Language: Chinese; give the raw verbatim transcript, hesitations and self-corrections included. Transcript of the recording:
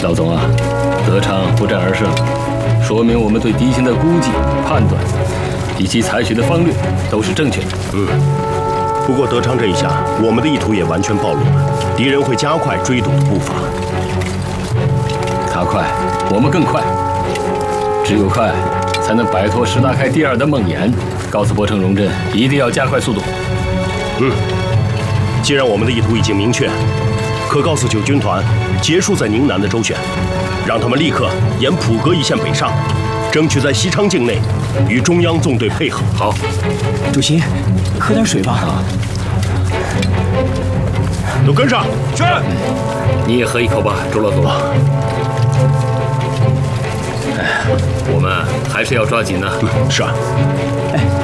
老总啊，德昌不战而胜，说明我们对敌情的估计、判断以及采取的方略都是正确的。 嗯。不过德昌这一下，我们的意图也完全暴露了，敌人会加快追堵的步伐。 他快，我们更快。只有快，才能摆脱石达开第二的梦魇。告诉博城荣镇，一定要加快速度。 嗯。既然我们的意图已经明确，可告诉九军团，结束在宁南的周旋，让他们立刻沿普格一线北上，争取在西昌境内与中央纵队配合。 好， 主席，喝点水吧。啊， 都跟上。 是。 你也喝一口吧，周老总。哎，我们还是要抓紧呢。 是啊。 哎。